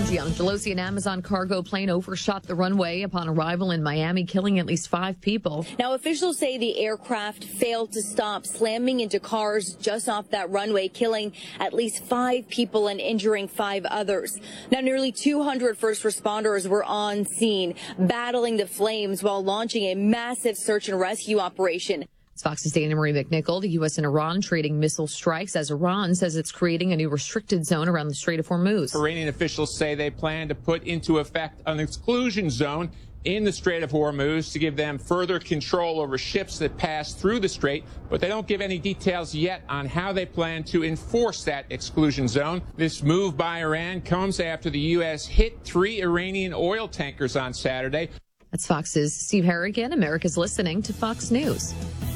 Gianna Gelosi, an Amazon cargo plane overshot the runway upon arrival in Miami, killing at least 5 people. Now, officials say the aircraft failed to stop, slamming into cars just off that runway, killing at least 5 people and injuring 5 others. Now, nearly 200 first responders were on scene, battling the flames while launching a massive search and rescue operation. It's Fox's Dana Marie McNichol. The U.S. and Iran trading missile strikes as Iran says it's creating a new restricted zone around the Strait of Hormuz. Iranian officials say they plan to put into effect an exclusion zone in the Strait of Hormuz to give them further control over ships that pass through the strait, but they don't give any details yet on how they plan to enforce that exclusion zone. This move by Iran comes after the U.S. hit 3 Iranian oil tankers on Saturday. That's Fox's Steve Harrigan. America's listening to Fox News.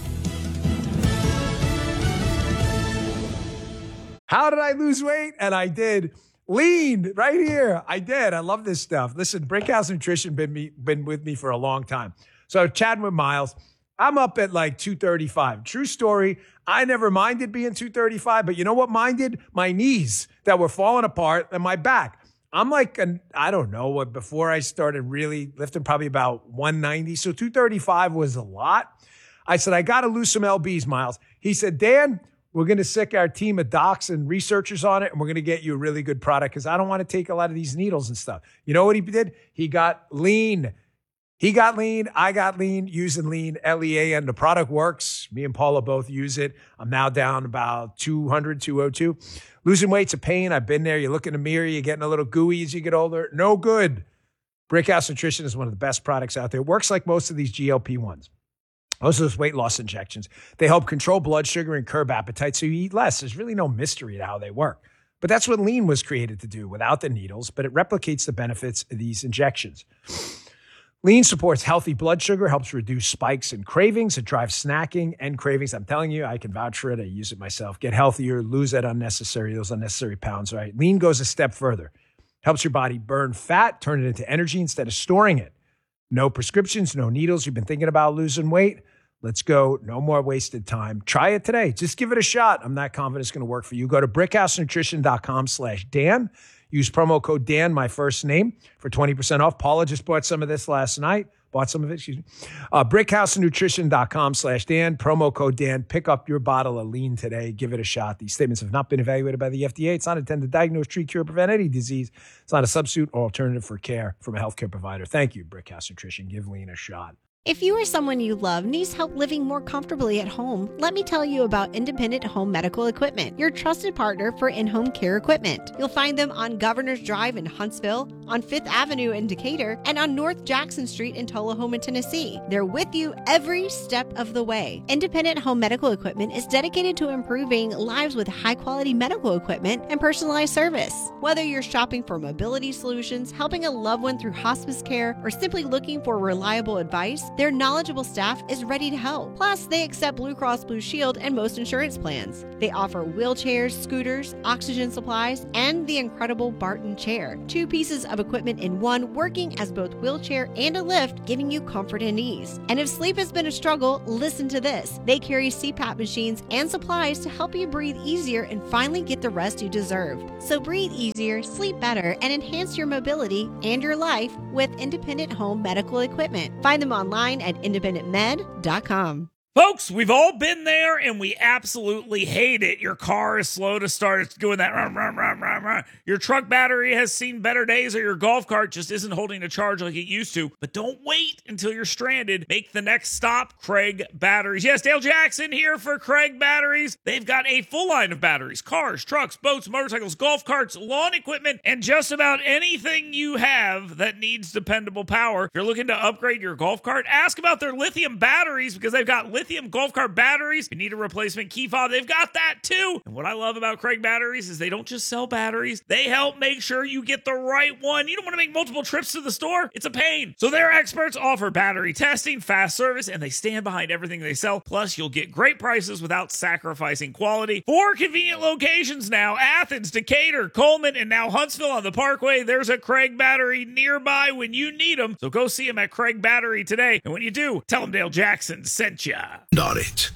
How did I lose weight? And I did. Lean right here. I did. I love this stuff. Listen, Brickhouse Nutrition been with me for a long time. So chatting with Miles, I'm up at like 235. True story. I never minded being 235, but you know what minded? My knees that were falling apart and my back. I'm like, I don't know what, before I started really lifting, probably about 190. So 235 was a lot. I said, I got to lose some LBs, Miles. He said, Dan, we're going to sick our team of docs and researchers on it, and we're going to get you a really good product because I don't want to take a lot of these needles and stuff. You know what he did? He got lean. He got lean. I got lean using lean, L-E-A-N. The product works. Me and Paula both use it. I'm now down about 200, 202. Losing weight's a pain. I've been there. You look in the mirror, you're getting a little gooey as you get older. No good. Brickhouse Nutrition is one of the best products out there. It works like most of these GLP-1s. Most of those weight loss injections, they help control blood sugar and curb appetite so you eat less. There's really no mystery to how they work. But that's what lean was created to do without the needles, but it replicates the benefits of these injections. Lean supports healthy blood sugar, helps reduce spikes and cravings. It drives snacking and cravings. I'm telling you, I can vouch for it. I use it myself. Get healthier, lose those unnecessary pounds, right? Lean goes a step further. Helps your body burn fat, turn it into energy instead of storing it. No prescriptions, no needles. You've been thinking about losing weight? Let's go. No more wasted time. Try it today. Just give it a shot. I'm not confident it's going to work for you. Go to brickhousenutrition.com/Dan. Use promo code Dan, my first name, for 20% off. Paula just bought some of this last night. Brickhousenutrition.com/Dan. Promo code Dan. Pick up your bottle of lean today. Give it a shot. These statements have not been evaluated by the FDA. It's not intended to diagnose, treat, cure, prevent any disease. It's not a substitute or alternative for care from a healthcare provider. Thank you, Brickhouse Nutrition. Give lean a shot. If you or someone you love needs help living more comfortably at home, let me tell you about Independent Home Medical Equipment, your trusted partner for in-home care equipment. You'll find them on Governor's Drive in Huntsville, on 5th Avenue in Decatur, and on North Jackson Street in Tullahoma, Tennessee. They're with you every step of the way. Independent Home Medical Equipment is dedicated to improving lives with high-quality medical equipment and personalized service. Whether you're shopping for mobility solutions, helping a loved one through hospice care, or simply looking for reliable advice, their knowledgeable staff is ready to help. Plus, they accept Blue Cross Blue Shield and most insurance plans. They offer wheelchairs, scooters, oxygen supplies, and the incredible Barton chair. 2 pieces of equipment in one, working as both wheelchair and a lift, giving you comfort and ease. And if sleep has been a struggle, listen to this. They carry CPAP machines and supplies to help you breathe easier and finally get the rest you deserve. So breathe easier, sleep better, and enhance your mobility and your life with Independent Home Medical Equipment. Find them online at independentmed.com. Folks, we've all been there, and we absolutely hate it. Your car is slow to start. It's doing that run, run, run, run, run. Your truck battery has seen better days, or your golf cart just isn't holding a charge like it used to. But don't wait until you're stranded. Make the next stop Craig Batteries. Yes, Dale Jackson here for Craig Batteries. They've got a full line of batteries, cars, trucks, boats, motorcycles, golf carts, lawn equipment, and just about anything you have that needs dependable power. If you're looking to upgrade your golf cart, ask about their lithium batteries, because they've got lithium golf cart batteries. If you need a replacement key fob, they've got that too. And what I love about Craig Batteries is they don't just sell batteries. They help make sure you get the right one. You don't want to make multiple trips to the store. It's a pain. So their experts offer battery testing, fast service, and they stand behind everything they sell. Plus, you'll get great prices without sacrificing quality. 4 convenient locations now: Athens, Decatur, Coleman, and now Huntsville on the Parkway. There's a Craig Battery nearby when you need them. So go see them at Craig Battery today. And when you do, tell them Dale Jackson sent ya. Not it.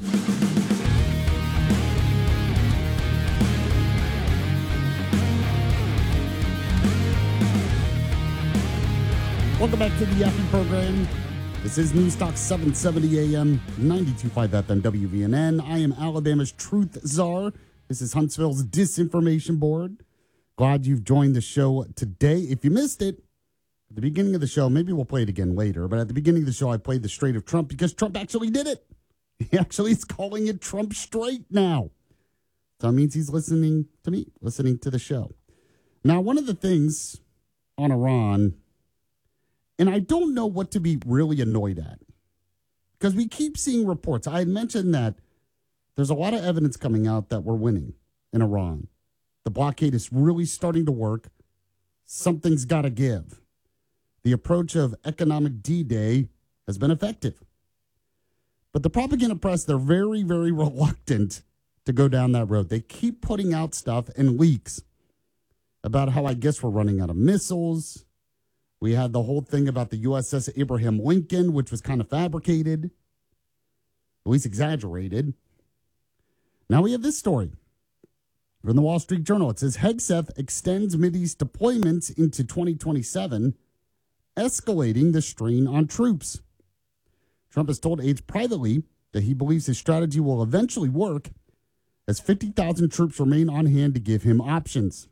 Welcome back to the Yappy program. This is News Talk 770 AM, 92.5 FM WVNN. I am Alabama's Truth Czar. This is Huntsville's Disinformation Board. Glad you've joined the show today. If you missed it, at the beginning of the show, maybe we'll play it again later, but at the beginning of the show, I played the Strait of Trump because Trump actually did it. He actually is calling it Trump Strait now. So that means he's listening to me, listening to the show. Now, one of the things on Iran, and I don't know what to be really annoyed at, because we keep seeing reports. I had mentioned that there's a lot of evidence coming out that we're winning in Iran. The blockade is really starting to work. Something's got to give. The approach of economic D-Day has been effective. But the propaganda press, they're very, very reluctant to go down that road. They keep putting out stuff and leaks about how I guess we're running out of missiles. We had the whole thing about the USS Abraham Lincoln, which was kind of fabricated, at least exaggerated. Now we have this story from the Wall Street Journal. It says Hegseth extends Mideast deployments into 2027, escalating the strain on troops. Trump has told aides privately that he believes his strategy will eventually work as 50,000 troops remain on hand to give him options.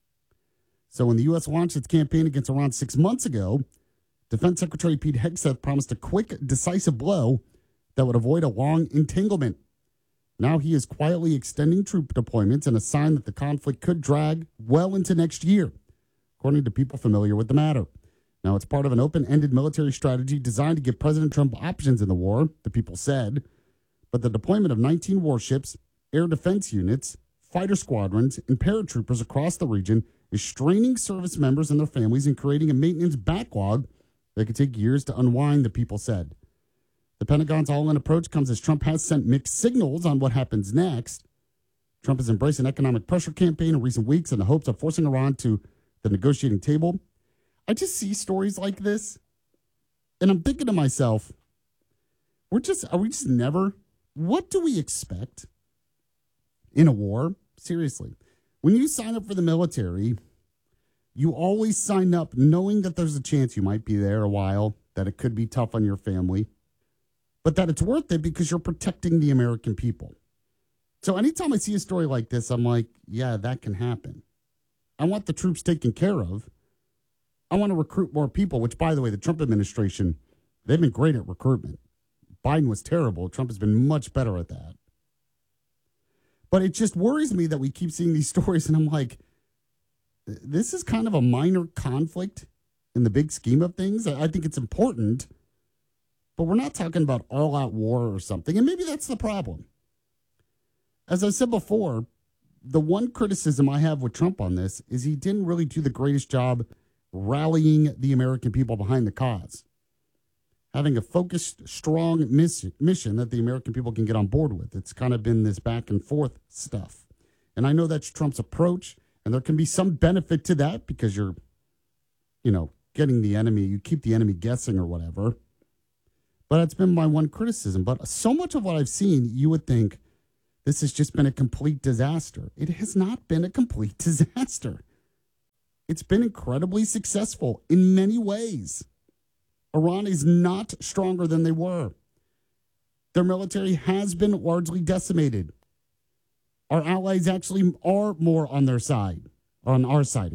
So when the U.S. launched its campaign against Iran 6 months ago, Defense Secretary Pete Hegseth promised a quick, decisive blow that would avoid a long entanglement. Now he is quietly extending troop deployments and a sign that the conflict could drag well into next year, according to people familiar with the matter. Now, it's part of an open-ended military strategy designed to give President Trump options in the war, the people said. But the deployment of 19 warships, air defense units, fighter squadrons, and paratroopers across the region is straining service members and their families and creating a maintenance backlog that could take years to unwind, the people said. The Pentagon's all-in approach comes as Trump has sent mixed signals on what happens next. Trump has embraced an economic pressure campaign in recent weeks in the hopes of forcing Iran to the negotiating table. I just see stories like this, and I'm thinking to myself, are we just never, what do we expect in a war? Seriously. When you sign up for the military, you always sign up knowing that there's a chance you might be there a while, that it could be tough on your family, but that it's worth it because you're protecting the American people. So anytime I see a story like this, I'm like, yeah, that can happen. I want the troops taken care of. I want to recruit more people, which, by the way, the Trump administration, they've been great at recruitment. Biden was terrible. Trump has been much better at that. But it just worries me that we keep seeing these stories, and I'm like, this is kind of a minor conflict in the big scheme of things. I think it's important, but we're not talking about all-out war or something, and maybe that's the problem. As I said before, the one criticism I have with Trump on this is he didn't really do the greatest job rallying the American people behind the cause, having a focused, strong mission that the American people can get on board with. It's kind of been this back and forth stuff. And I know that's Trump's approach, and there can be some benefit to that because you're, getting the enemy, you keep the enemy guessing or whatever. But it's been my one criticism. But so much of what I've seen, you would think this has just been a complete disaster. It has not been a complete disaster. It's been incredibly successful in many ways. Iran is not stronger than they were. Their military has been largely decimated. Our allies actually are more on their side, on our side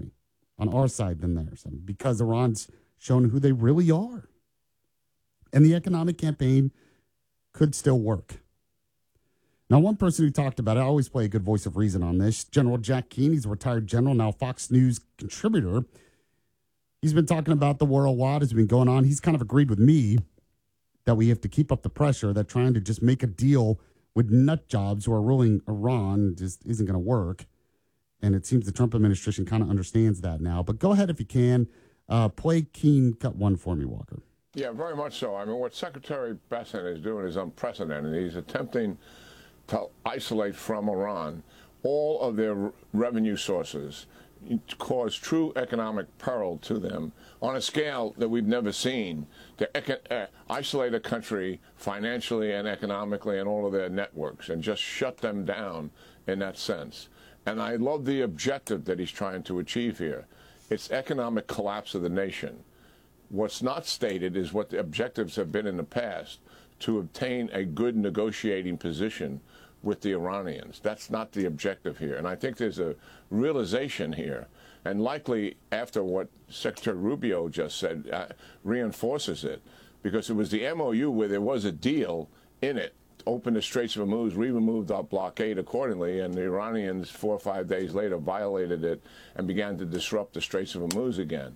than theirs, because Iran's shown who they really are. And the economic campaign could still work. Now, one person who talked about it, I always play a good voice of reason on this, General Jack Keane. He's a retired general, now Fox News contributor. He's been talking about the war a lot as it's been going on. He's kind of agreed with me that we have to keep up the pressure, that trying to just make a deal with nut jobs who are ruling Iran just isn't going to work. And it seems the Trump administration kind of understands that now. But go ahead if you can. Play Keane cut one for me, Walker. Yeah, very much so. I mean, what Secretary Bessent is doing is unprecedented. He's attempting to isolate from Iran all of their revenue sources, cause true economic peril to them on a scale that we've never seen, to isolate a country financially and economically and all of their networks and just shut them down in that sense. And I love the objective that he's trying to achieve here. It's economic collapse of the nation. What's not stated is what the objectives have been in the past to obtain a good negotiating position with the Iranians. That's not the objective here. And I think there's a realization here, and likely after what Secretary Rubio just said, reinforces it, because it was the MOU where there was a deal in it. Open the Straits of Hormuz, we removed our blockade accordingly, and the Iranians 4 or 5 days later violated it and began to disrupt the Straits of Hormuz again.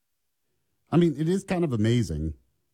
I mean, it is kind of amazing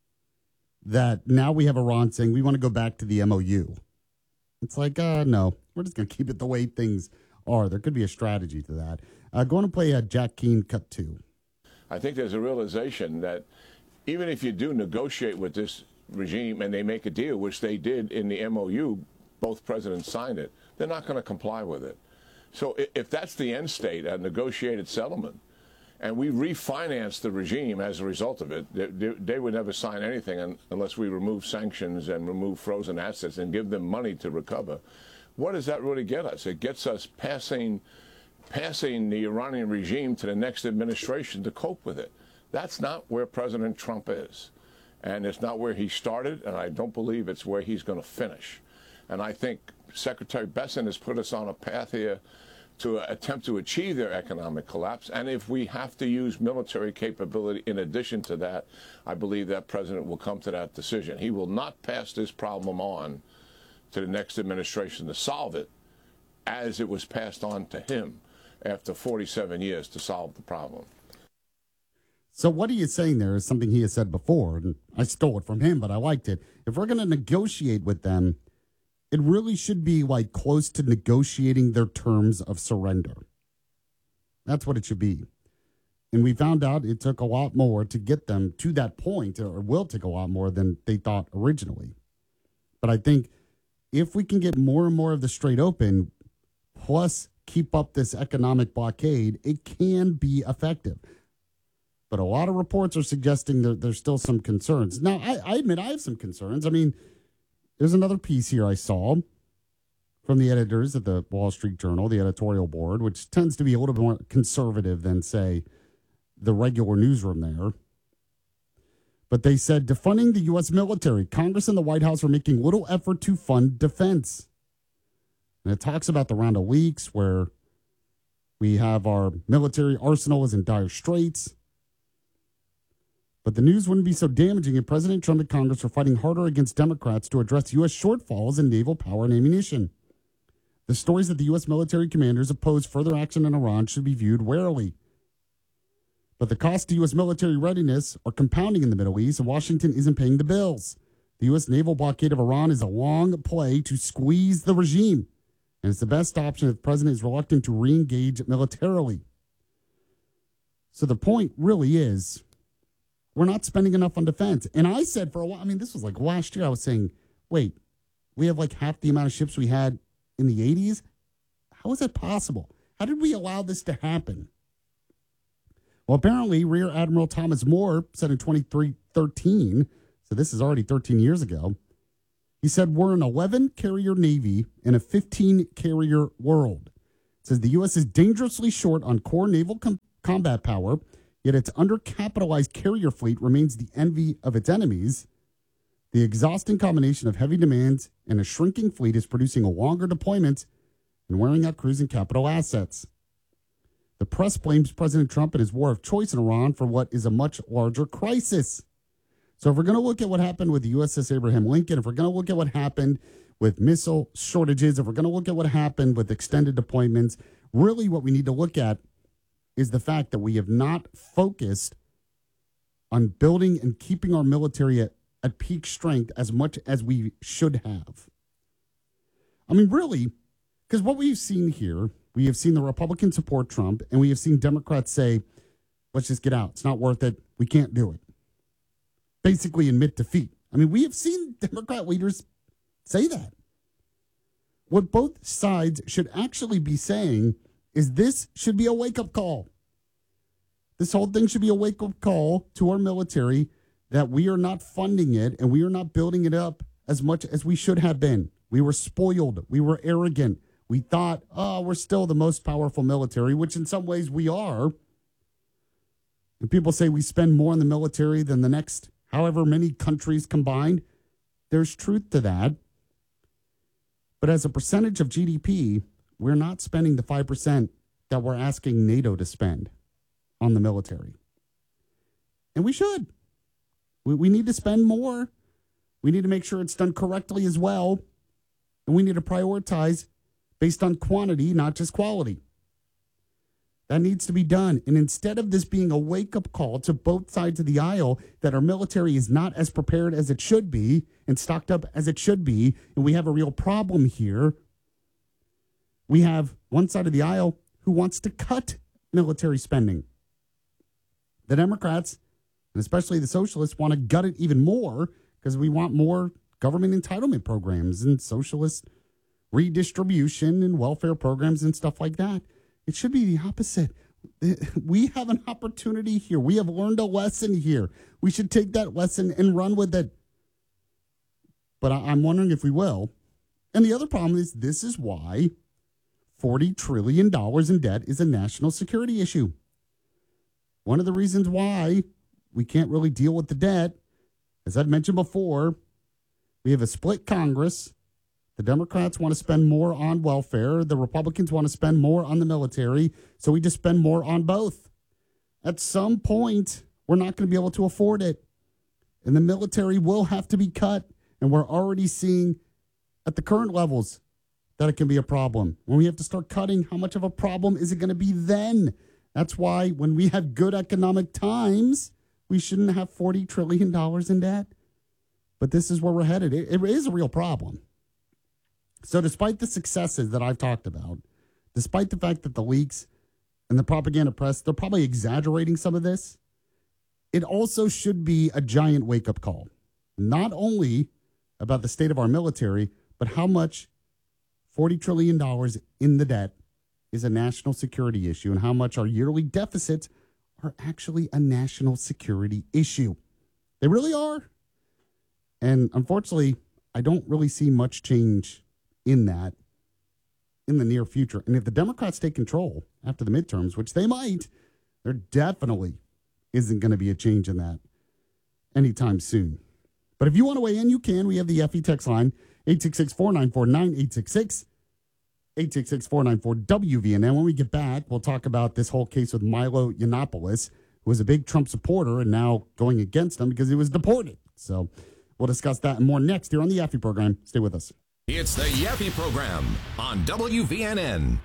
that now we have Iran saying we want to go back to the MOU. It's like, no, we're just going to keep it the way things are. There could be a strategy to that. Going to play Jack Keane cut 2. I think there's a realization that even if you do negotiate with this regime and they make a deal, which they did in the MOU, both presidents signed it, they're not going to comply with it. So if that's the end state, a negotiated settlement, and we refinance the regime as a result of it, they would never sign anything unless we remove sanctions and remove frozen assets and give them money to recover. What does that really get us? It gets us passing the Iranian regime to the next administration to cope with it. That's not where President Trump is. And it's not where he started, and I don't believe it's where he's going to finish. And I think Secretary Bessent has put us on a path here to attempt to achieve their economic collapse. And if we have to use military capability in addition to that, I believe that president will come to that decision. He will not pass this problem on to the next administration to solve it as it was passed on to him after 47 years to solve the problem. So what he is saying there is something he has said before, and I stole it from him, but I liked it. If we're going to negotiate with them, it really should be like close to negotiating their terms of surrender. That's what it should be. And we found out it took a lot more to get them to that point, or will take a lot more than they thought originally. But I think if we can get more and more of the Strait open, plus keep up this economic blockade, it can be effective. But a lot of reports are suggesting that there's still some concerns. Now, I admit I have some concerns. I mean, there's another piece here I saw from the editors at the Wall Street Journal, the editorial board, which tends to be a little bit more conservative than, say, the regular newsroom there. But they said, defunding the U.S. military, Congress and the White House are making little effort to fund defense. And it talks about the round of leaks where we have our military arsenal is in dire straits. But the news wouldn't be so damaging if President Trump and Congress were fighting harder against Democrats to address U.S. shortfalls in naval power and ammunition. The stories that the U.S. military commanders oppose further action in Iran should be viewed warily. But the cost to U.S. military readiness are compounding in the Middle East, and Washington isn't paying the bills. The U.S. naval blockade of Iran is a long play to squeeze the regime, and it's the best option if the president is reluctant to re-engage militarily. So the point really is, we're not spending enough on defense. And I said for a while, I mean, this was like last year, I was saying, wait, we have like half the amount of ships we had in the 80s? How is that possible? How did we allow this to happen? Well, apparently, Rear Admiral Thomas Moore said in 2013, so this is already 13 years ago, he said, we're an 11-carrier Navy in a 15-carrier world. It says the U.S. is dangerously short on core naval combat power, yet its undercapitalized carrier fleet remains the envy of its enemies. The exhausting combination of heavy demands and a shrinking fleet is producing a longer deployments and wearing out cruising capital assets. The press blames President Trump and his war of choice in Iran for what is a much larger crisis. So if we're going to look at what happened with the USS Abraham Lincoln, if we're going to look at what happened with missile shortages, if we're going to look at what happened with extended deployments, really what we need to look at is the fact that we have not focused on building and keeping our military at peak strength as much as we should have. I mean, really, because what we've seen here, we have seen the Republicans support Trump, and we have seen Democrats say, let's just get out. It's not worth it. We can't do it. Basically admit defeat. I mean, we have seen Democrat leaders say that. What both sides should actually be saying is this should be a wake-up call. This whole thing should be a wake-up call to our military that we are not funding it and we are not building it up as much as we should have been. We were spoiled. We were arrogant. We thought, oh, we're still the most powerful military, which in some ways we are. And people say we spend more on the military than the next however many countries combined. There's truth to that. But as a percentage of GDP, we're not spending the 5% that we're asking NATO to spend on the military. And we should. We need to spend more. We need to make sure it's done correctly as well. And we need to prioritize based on quantity, not just quality. That needs to be done. And instead of this being a wake-up call to both sides of the aisle that our military is not as prepared as it should be and stocked up as it should be, and we have a real problem here, we have one side of the aisle who wants to cut military spending. The Democrats, and especially the socialists, want to gut it even more because we want more government entitlement programs and socialist redistribution and welfare programs and stuff like that. It should be the opposite. We have an opportunity here. We have learned a lesson here. We should take that lesson and run with it. But I'm wondering if we will. And the other problem is this is why $40 trillion in debt is a national security issue. One of the reasons why we can't really deal with the debt, as I've mentioned before, we have a split Congress. The Democrats want to spend more on welfare. The Republicans want to spend more on the military. So we just spend more on both. At some point, we're not going to be able to afford it. And the military will have to be cut. And we're already seeing at the current levels that it can be a problem. When we have to start cutting, how much of a problem is it going to be then? That's why when we have good economic times, we shouldn't have $40 trillion in debt. But this is where we're headed. It is a real problem. So despite the successes that I've talked about, despite the fact that the leaks and the propaganda press, they're probably exaggerating some of this, it also should be a giant wake-up call. Not only about the state of our military, but how much $40 trillion in the debt is a national security issue and how much our yearly deficits are actually a national security issue. They really are. And unfortunately, I don't really see much change in that in the near future. And if the Democrats take control after the midterms, which they might, there definitely isn't going to be a change in that anytime soon. But if you want to weigh in, you can. We have the FE text line, 866-494-9866, 866-494-WVNN. When we get back, we'll talk about this whole case with Milo Yiannopoulos, who was a big Trump supporter and now going against him because he was deported. So we'll discuss that and more next here on the FE program. Stay with us. It's the Yaffe Program on WVNN.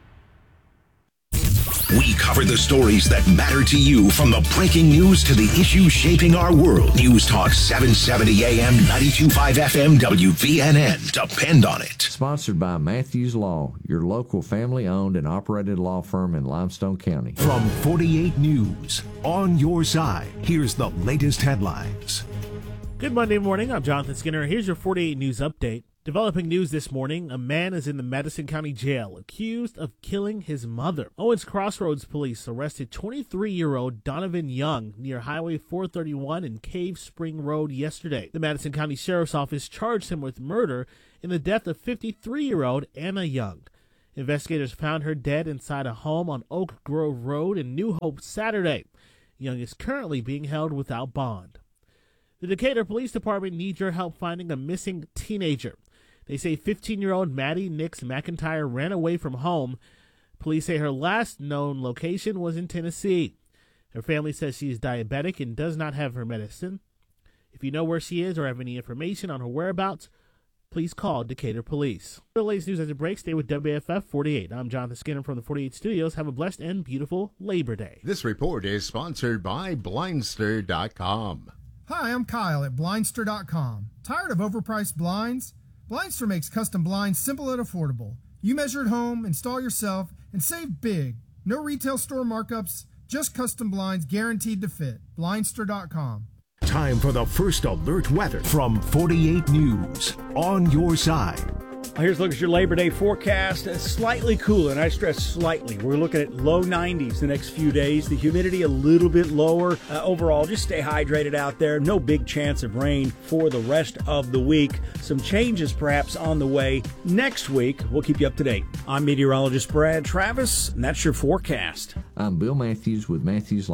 We cover the stories that matter to you, from the breaking news to the issues shaping our world. News Talk 770 AM, 92.5 FM, WVNN. Depend on it. Sponsored by Matthews Law, your local family-owned and operated law firm in Limestone County. From 48 News, on your side, here's the latest headlines. Good Monday morning. I'm Jonathan Skinner. Here's your 48 News update. Developing news this morning, a man is in the Madison County Jail accused of killing his mother. Owens Crossroads police arrested 23-year-old Donovan Young near Highway 431 and Cave Spring Road yesterday. The Madison County Sheriff's Office charged him with murder in the death of 53-year-old Anna Young. Investigators found her dead inside a home on Oak Grove Road in New Hope Saturday. Young is currently being held without bond. The Decatur Police Department needs your help finding a missing teenager. They say 15-year-old Maddie Nix McIntyre ran away from home. Police say her last known location was in Tennessee. Her family says she is diabetic and does not have her medicine. If you know where she is or have any information on her whereabouts, please call Decatur Police. For the latest news as it breaks, stay with WFF 48. I'm Jonathan Skinner from the 48 Studios. Have a blessed and beautiful Labor Day. This report is sponsored by Blindster.com. Hi, I'm Kyle at Blindster.com. Tired of overpriced blinds? Blindster makes custom blinds simple and affordable. You measure at home, install yourself, and save big. No retail store markups, just custom blinds guaranteed to fit. Blindster.com. Time for the first alert weather from 48 News, on your side. Here's a look at your Labor Day forecast. Slightly cooler, and I stress slightly. We're looking at low 90s the next few days. The humidity a little bit lower. Overall, just stay hydrated out there. No big chance of rain for the rest of the week. Some changes perhaps on the way next week. We'll keep you up to date. I'm meteorologist Brad Travis, and that's your forecast. I'm Bill Matthews with Matthews Law.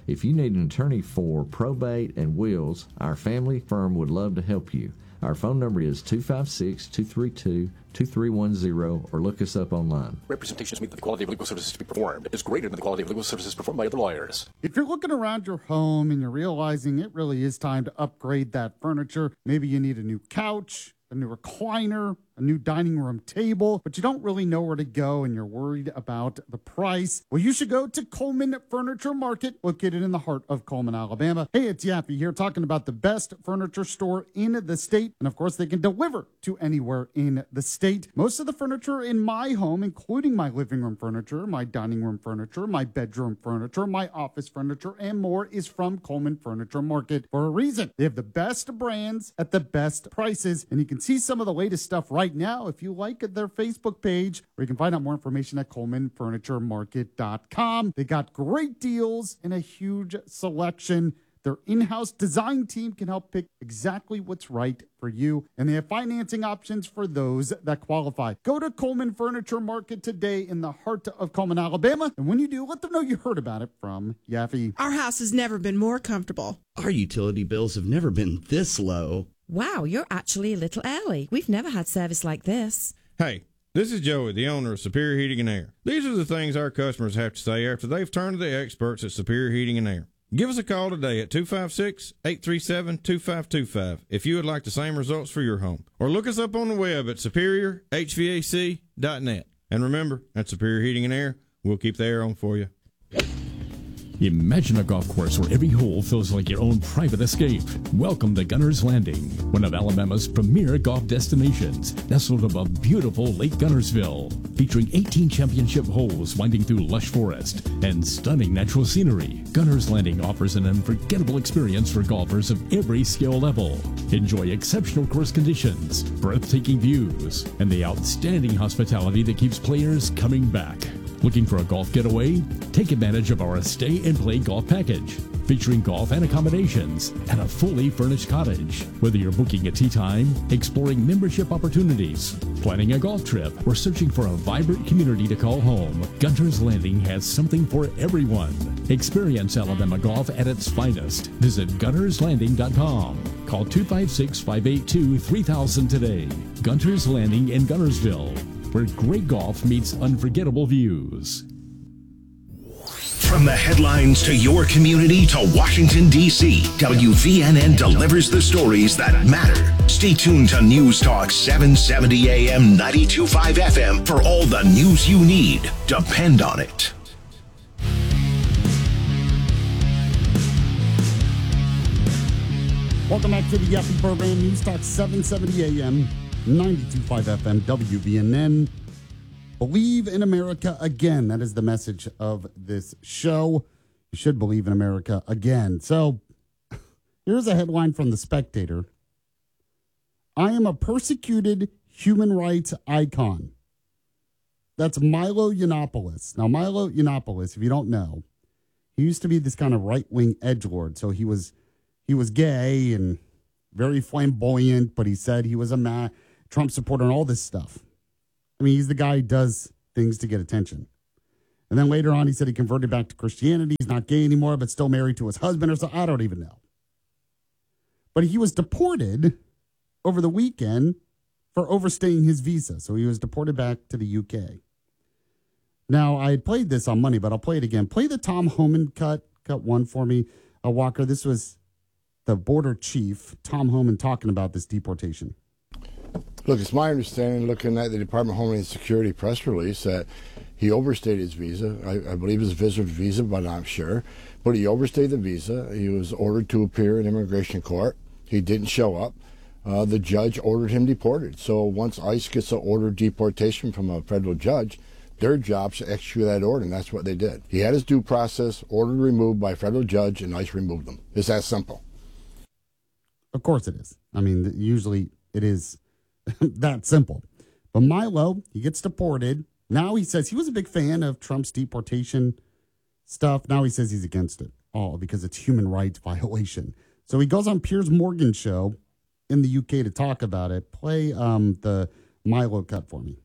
If you need an attorney for probate and wills, our family firm would love to help you. Our phone number is 256-232-2310 or look us up online. Representations mean that the quality of legal services to be performed is greater than the quality of legal services performed by other lawyers. If you're looking around your home and you're realizing it really is time to upgrade that furniture, maybe you need a new couch, a new recliner, a new dining room table, but you don't really know where to go and you're worried about the price, well, you should go to Coleman Furniture Market, located in the heart of Coleman, Alabama. Hey, it's Yaffe here talking about the best furniture store in the state. And of course, they can deliver to anywhere in the state. Most of the furniture in my home, including my living room furniture, my dining room furniture, my bedroom furniture, my office furniture, and more is from Coleman Furniture Market for a reason. They have the best brands at the best prices, and you can see some of the latest stuff right now if you like their Facebook page, or you can find out more information at ColemanFurnitureMarket.com. They got great deals and a huge selection. Their in-house design team can help pick exactly what's right for you, and they have financing options for those that qualify. Go to Coleman Furniture Market today in the heart of Coleman, Alabama, and when you do, let them know you heard about it from Yaffe. Our house has never been more comfortable. Our utility bills have never been this low. Wow, you're actually a little early. We've never had service like this. Hey, this is Joey, the owner of Superior Heating and Air. These are the things our customers have to say after they've turned to the experts at Superior Heating and Air. Give us a call today at 256-837-2525 if you would like the same results for your home. Or look us up on the web at superiorhvac.net. And remember, at Superior Heating and Air, we'll keep the air on for you. Imagine a golf course where every hole feels like your own private escape. Welcome to Gunner's Landing, one of Alabama's premier golf destinations, nestled above beautiful Lake Gunnersville, featuring 18 championship holes winding through lush forest and stunning natural scenery. Gunner's Landing offers an unforgettable experience for golfers of every skill level. Enjoy exceptional course conditions, breathtaking views, and the outstanding hospitality that keeps players coming back. Looking for a golf getaway? Take advantage of our Stay and Play Golf Package, featuring golf and accommodations and a fully furnished cottage. Whether you're booking a tee time, exploring membership opportunities, planning a golf trip, or searching for a vibrant community to call home, Gunner's Landing has something for everyone. Experience Alabama golf at its finest. Visit GunnersLanding.com. Call 256-582-3000 today. Gunner's Landing in Gunnersville, where great golf meets unforgettable views. From the headlines to your community to Washington, D.C., WVNN delivers the stories that matter. Stay tuned to News Talk 770 AM 92.5 FM for all the news you need. Depend on it. Welcome back to the Yaffe program, News Talk 770 AM 92.5 FM, WVNN. Believe in America again. That is the message of this show. You should believe in America again. So here's a headline from The Spectator. I am a persecuted human rights icon. That's Milo Yiannopoulos. Now, Milo Yiannopoulos, if you don't know, he used to be this kind of right-wing edgelord. So he was gay and very flamboyant, but he said he was a Trump supporter and all this stuff. I mean, he's the guy who does things to get attention. And then later on, he said he converted back to Christianity. He's not gay anymore, but still married to his husband or so. I don't even know. But he was deported over the weekend for overstaying his visa. So he was deported back to the UK. Now, I had played this on Monday, but I'll play it again. Play the Tom Homan cut one for me, Walker. This was the border chief, Tom Homan, talking about this deportation. Look, it's my understanding, looking at the Department of Homeland Security press release, that he overstayed his visa. I believe it was a visitor visa, but I'm not sure. But he overstayed the visa. He was ordered to appear in immigration court. He didn't show up. The judge ordered him deported. So once ICE gets an ordered deportation from a federal judge, their job is to execute that order, and that's what they did. He had his due process, ordered removed by a federal judge, and ICE removed him. It's that simple. Of course it is. I mean, usually it is that simple. But Milo, he gets deported. Now he says he was a big fan of Trump's deportation stuff. Now he says he's against it all because it's human rights violation. So he goes on Piers Morgan's show in the UK to talk about it. Play the Milo cut for me.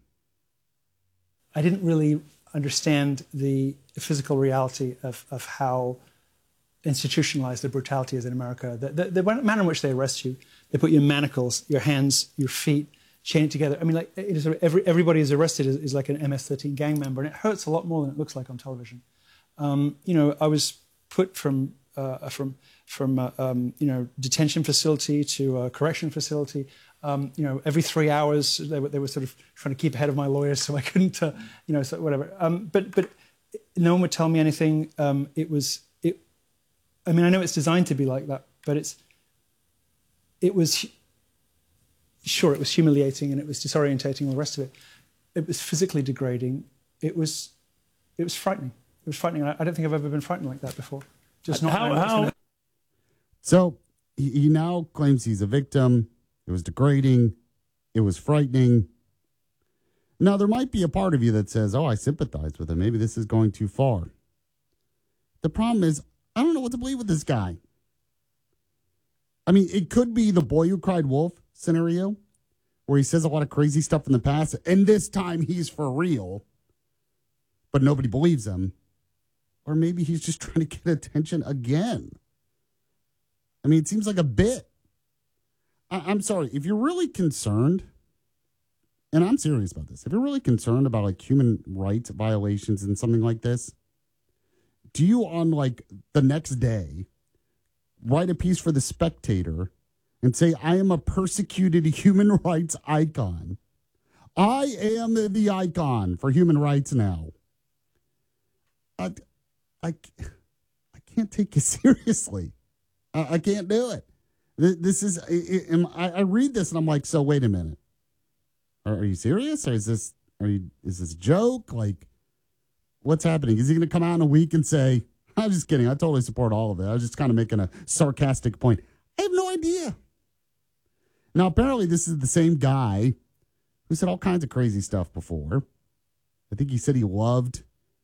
I didn't really understand the physical reality of how institutionalized the brutality is in America. The manner in which they arrest you, they put you in manacles, your hands, your feet, chain it together. I mean, like it is everybody who's arrested is like an MS-13 gang member, and it hurts a lot more than it looks like on television. I was put from detention facility to a correction facility. Every 3 hours they were sort of trying to keep ahead of my lawyers, so I couldn't, so whatever. But no one would tell me anything. I mean, I know it's designed to be like that, but it was humiliating and it was disorientating, all the rest of it. It was physically degrading. It was frightening. It was frightening. I don't think I've ever been frightened like that before. Just not how. So he now claims he's a victim. It was degrading. It was frightening. Now, there might be a part of you that says, I sympathize with him. Maybe this is going too far. The problem is, I don't know what to believe with this guy. I mean, it could be the boy who cried wolf scenario, where he says a lot of crazy stuff in the past, and this time he's for real, but nobody believes him. Or maybe he's just trying to get attention again. I mean, it seems like a bit. I'm sorry, if you're really concerned, and I'm serious about this, if you're really concerned about like human rights violations and something like this, do you on like the next day write a piece for The Spectator and say, I am a persecuted human rights icon. I am the icon for human rights now. I can't take it seriously. I can't do it. This is, I read this and I'm like, so wait a minute. Are you serious? Or is this a joke? Like, what's happening? Is he going to come out in a week and say, I'm just kidding. I totally support all of it. I was just kind of making a sarcastic point. I have no idea. Now, apparently this is the same guy who said all kinds of crazy stuff before. I think he said he loved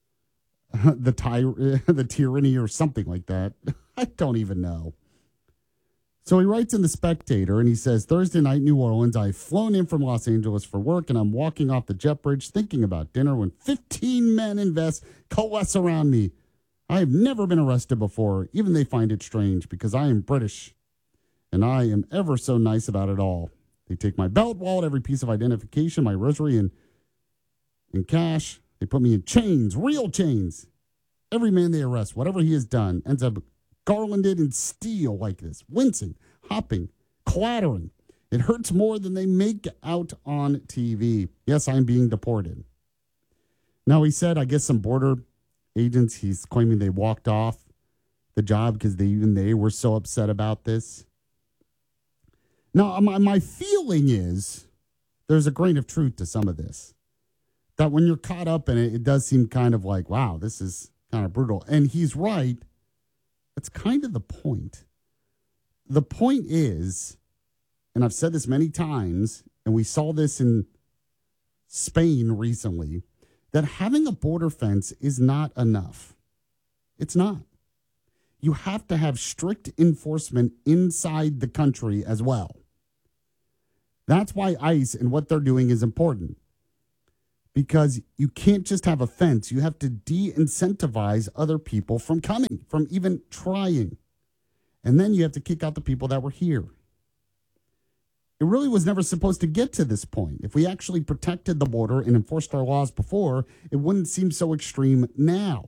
the tyranny or something like that. I don't even know. So he writes in The Spectator, and he says, Thursday night, New Orleans, I've flown in from Los Angeles for work, and I'm walking off the jet bridge thinking about dinner when 15 men coalesce around me. I have never been arrested before. Even they find it strange because I am British, and I am ever so nice about it all. They take my belt, wallet, every piece of identification, my rosary, and cash. They put me in chains, real chains. Every man they arrest, whatever he has done, ends up garlanded in steel like this, wincing, hopping, clattering. It hurts more than they make out on TV. Yes, I'm being deported. Now, he said, I guess some border agents, he's claiming they walked off the job because they were so upset about this. Now, my feeling is there's a grain of truth to some of this. That when you're caught up in it, it does seem kind of like, wow, this is kind of brutal. And he's right. That's kind of the point. The point is, and I've said this many times, and we saw this in Spain recently, that having a border fence is not enough. It's not. You have to have strict enforcement inside the country as well. That's why ICE and what they're doing is important. Because you can't just have a fence. You have to de-incentivize other people from coming, from even trying. And then you have to kick out the people that were here. It really was never supposed to get to this point. If we actually protected the border and enforced our laws before, it wouldn't seem so extreme now.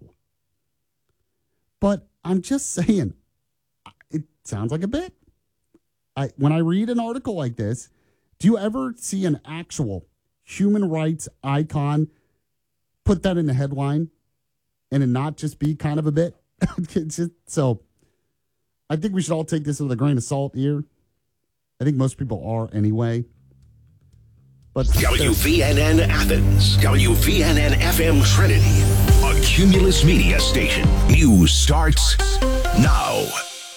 But I'm just saying, it sounds like a bit. When I read an article like this, do you ever see an actual human rights icon put that in the headline and it not just be kind of a bit? So I think we should all take this with a grain of salt here. I think most people are anyway. But WVNN Athens, WVNN FM Trinity, a Cumulus Media station. News starts now.